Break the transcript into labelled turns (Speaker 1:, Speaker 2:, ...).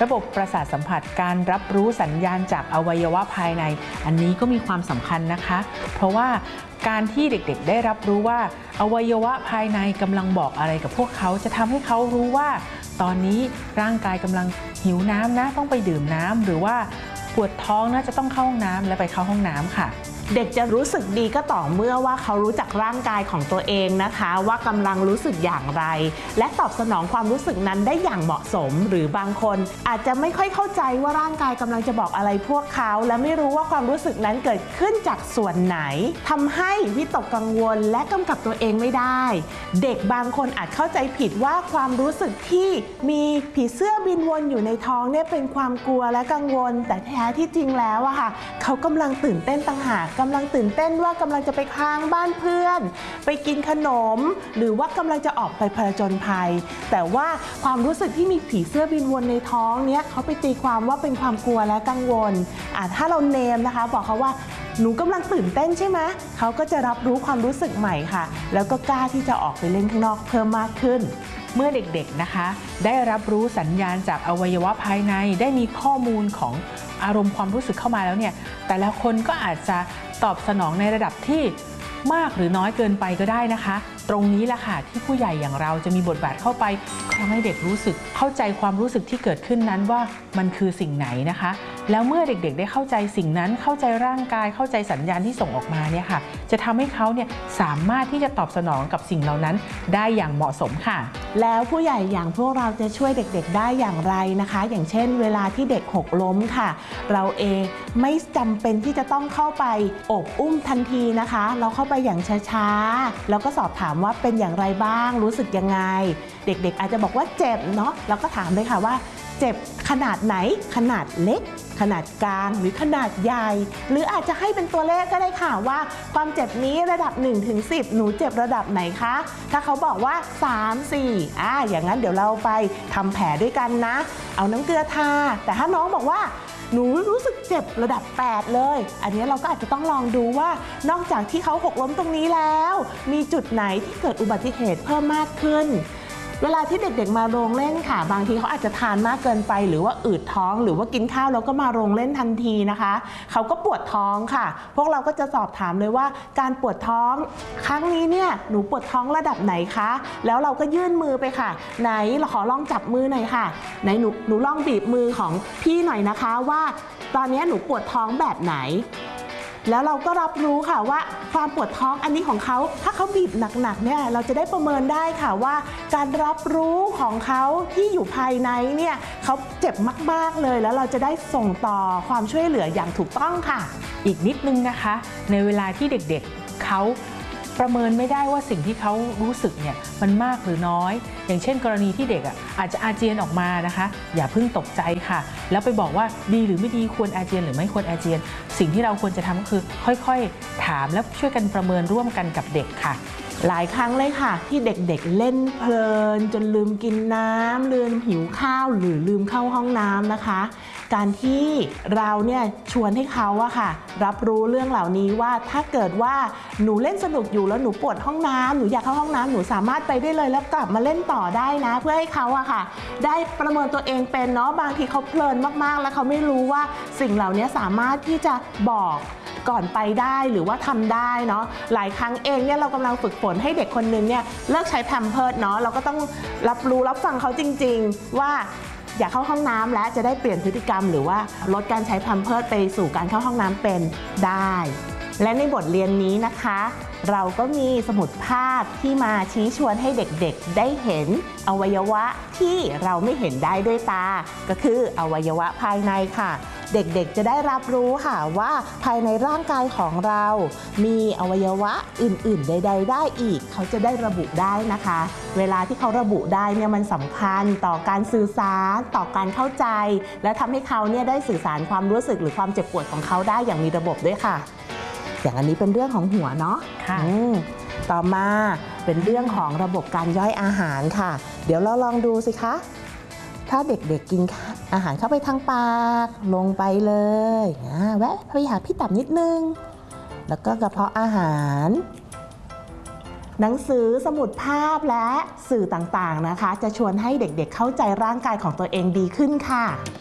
Speaker 1: ระบบประสาทสัมผัสการรับรู้สัญญาณจากอวัยวะภายในอันนี้ก็มีความสำคัญนะคะเพราะว่าการที่เด็กๆได้รับรู้ว่าอวัยวะภายในกำลังบอกอะไรกับพวกเขาจะทำให้เขารู้ว่าตอนนี้ร่างกายกำลังหิวน้ำนะต้องไปดื่มน้ำหรือว่าปวดท้องนะจะต้องเข้าห้องน้ำและไปเข้าห้องน้ำค่ะ
Speaker 2: เด็กจะรู้สึกดีก็ต่อเมื่อว่าเขารู้จักร่างกายของตัวเองนะคะว่ากำลังรู้สึกอย่างไรและตอบสนองความรู้สึกนั้นได้อย่างเหมาะสมหรือบางคนอาจจะไม่ค่อยเข้าใจว่าร่างกายกำลังจะบอกอะไรพวกเขาและไม่รู้ว่าความรู้สึกนั้นเกิดขึ้นจากส่วนไหนทำให้วิตกกังวลและกำกับตัวเองไม่ได้เด็กบางคนอาจเข้าใจผิดว่าความรู้สึกที่มีผีเสื้อบินวนอยู่ในท้องเนี่ยเป็นความกลัวและกังวลแต่แท้ที่จริงแล้วอะค่ะเขากำลังตื่นเต้นต่างหากกำลังตื่นเต้นว่ากำลังจะไปค้างบ้านเพื่อนไปกินขนมหรือว่ากำลังจะออกไปผจญภัยแต่ว่าความรู้สึกที่มีผีเสื้อบินวนในท้องเนี้ยเขาไปตีความว่าเป็นความกลัวและกังวลถ้าเราเนมนะคะบอกเขาว่าหนูกำลังตื่นเต้นใช่ไหมเขาก็จะรับรู้ความรู้สึกใหม่ค่ะแล้วก็กล้าที่จะออกไปเล่นข้างนอกเพิ่มมากขึ้น
Speaker 1: เมื่อเด็กๆนะคะได้รับรู้สัญญาณจากอวัยวะภายในได้มีข้อมูลของอารมณ์ความรู้สึกเข้ามาแล้วเนี่ยแต่ละคนก็อาจจะตอบสนองในระดับที่มากหรือน้อยเกินไปก็ได้นะคะตรงนี้แหละค่ะที่ผู้ใหญ่อย่างเราจะมีบทบาทเข้าไปทำให้เด็กรู้สึกเข้าใจความรู้สึกที่เกิดขึ้นนั้นว่ามันคือสิ่งไหนนะคะแล้วเมื่อเด็กๆได้เข้าใจสิ่งนั้นเข้าใจร่างกายเข้าใจสัญญาณที่ส่งออกมาเนี่ยค่ะจะทำให้เขาเนี่ยสามารถที่จะตอบสนองกับสิ่งเหล่านั้นได้อย่างเหมาะสมค่ะ
Speaker 2: แล้วผู้ใหญ่อย่างพวกเราจะช่วยเด็กๆได้อย่างไรนะคะอย่างเช่นเวลาที่เด็กหกล้มค่ะเราเองไม่จำเป็นที่จะต้องเข้าไปโอบอุ้มทันทีนะคะเราเข้าไปอย่างช้าๆแล้วก็สอบถามว่าเป็นอย่างไรบ้างรู้สึกยังไงเด็กๆอาจจะบอกว่าเจ็บเนาะเราก็ถามเลยค่ะว่าเจ็บขนาดไหนขนาดเล็กขนาดกลางหรือขนาดใหญ่หรืออาจจะให้เป็นตัวเลขก็ได้ค่ะว่าความเจ็บนี้ระดับ1 ถึง 10หนูเจ็บระดับไหนคะถ้าเขาบอกว่า3 4อย่างนั้นเดี๋ยวเราไปทำแผลด้วยกันนะเอาน้ำเกลือทาแต่ถ้าน้องบอกว่าหนูรู้สึกเจ็บระดับ8เลยอันนี้เราก็อาจจะต้องลองดูว่านอกจากที่เขาหกล้มตรงนี้แล้วมีจุดไหนที่เกิดอุบัติเหตุเพิ่มมากขึ้นเวลาที่เด็กๆมาโรงเล่นค่ะบางทีเขาอาจจะทานมากเกินไปหรือว่าอืดท้องหรือว่ากินข้าวแล้วก็มาโรงเล่นทันทีนะคะเขาก็ปวดท้องค่ะพวกเราก็จะสอบถามเลยว่าการปวดท้องครั้งนี้เนี่ยหนูปวดท้องระดับไหนคะแล้วเราก็ยื่นมือไปค่ะไหนเราขอลองจับมือหน่อยค่ะไหนหนูลองบีบมือของพี่หน่อยนะคะว่าตอนนี้หนูปวดท้องแบบไหนแล้วเราก็รับรู้ค่ะว่าความปวดท้องอันนี้ของเขาถ้าเขาบีบหนักๆเนี่ยเราจะได้ประเมินได้ค่ะว่าการรับรู้ของเขาที่อยู่ภายในเนี่ยเขาเจ็บมากๆเลยแล้วเราจะได้ส่งต่อความช่วยเหลืออย่างถูกต้องค่ะ
Speaker 1: อีกนิดนึงนะคะในเวลาที่เด็กๆเขาประเมินไม่ได้ว่าสิ่งที่เขารู้สึกเนี่ยมันมากหรือน้อยอย่างเช่นกรณีที่เด็กอาจจะอาเจียนออกมานะคะอย่าเพิ่งตกใจค่ะแล้วไปบอกว่าดีหรือไม่ดีควรอาเจียนหรือไม่ควรอาเจียนสิ่งที่เราควรจะทำก็คือค่อยๆถามและช่วยกันประเมินร่วมกันกับเด็กค่ะ
Speaker 2: หลายครั้งเลยค่ะที่เด็กๆเล่นเพลินจนลืมกินน้ำลืมหิวข้าวหรือลืมเข้าห้องน้ำนะคะการที่เราเนี่ยชวนให้เขาอะค่ะรับรู้เรื่องเหล่านี้ว่าถ้าเกิดว่าหนูเล่นสนุกอยู่แล้วหนูปวดห้องน้ำหนูอยากเข้าห้องน้ำหนูสามารถไปได้เลยแล้วกลับมาเล่นต่อได้นะเพื่อให้เขาอะค่ะได้ประเมินตัวเองเป็นเนาะบางทีเขาเพลินมากๆแล้วเขาไม่รู้ว่าสิ่งเหล่านี้สามารถที่จะบอกก่อนไปได้หรือว่าทำได้เนาะหลายครั้งเองเนี่ยเรากำลังฝึกฝนให้เด็กคนนึงเนี่ยเลิกใช้แพมเพิร์สเนาะเราก็ต้องรับรู้รับฟังเขาจริงๆว่าอยากเข้าห้องน้ำและจะได้เปลี่ยนพฤติกรรมหรือว่าลดการใช้แพมเพิร์สไปสู่การเข้าห้องน้ำเป็นได้และในบทเรียนนี้นะคะเราก็มีสมุดภาพที่มาชี้ชวนให้เด็กๆได้เห็นอวัยวะที่เราไม่เห็นได้ด้วยตาก็คืออวัยวะภายในค่ะเด็กๆจะได้รับรู้ค่ะว่าภายในร่างกายของเรามีอวัยวะอื่นๆใดๆได้อีกเขาจะได้ระบุได้นะคะเวลาที่เขาระบุได้เนี่ยมันสำคัญต่อการสื่อสารต่อการเข้าใจและทำให้เขาเนี่ยได้สื่อสารความรู้สึกหรือความเจ็บปวดของเขาได้อย่างมีระบบด้วยค่ะอย่างอันนี้เป็นเรื่องของหัวเนาะ
Speaker 1: ค่ะ
Speaker 2: ต่อมาเป็นเรื่องของระบบการย่อยอาหารค่ะเดี๋ยวเราลองดูสิคะถ้าเด็กๆกินอาหารเข้าไปทางปากลงไปเลยแวะไปหาพี่ตับนิดนึงแล้วก็กระเพาะอาหารหนังสือสมุดภาพและสื่อต่างๆนะคะจะชวนให้เด็กๆเข้าใจร่างกายของตัวเองดีขึ้นค่ะ